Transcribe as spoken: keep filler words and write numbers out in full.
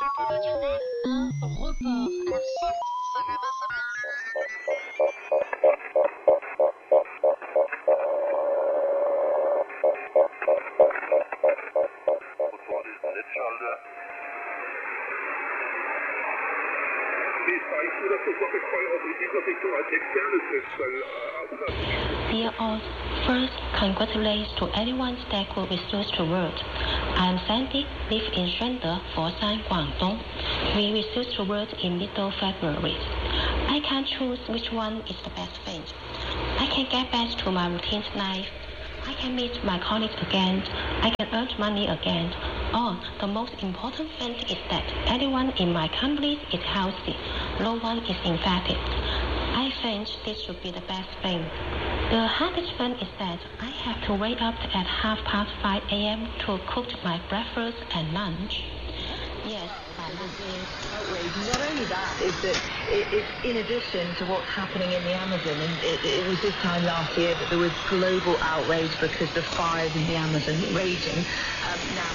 Dear all, first, congratulations to everyone that could research the world. I am Sandy, live in Shanda, Foshan, Guangdong. We research the world in middle February. I can't choose which one is the best thing. I can get back to my routine life. I can meet my colleagues again. I can earn money again. Oh, the most important thing is that everyone in my company is healthy. No one is infected. I think this should be the best thing. The hardest thing is that I have to wake up at half past five a.m. to cook my breakfast and lunch. Yes, my lunch. Not only that, is that it, it's in addition to what's happening in the Amazon, and it, it was this time last year that there was global outrage because the fires in the Amazon raging. Um, now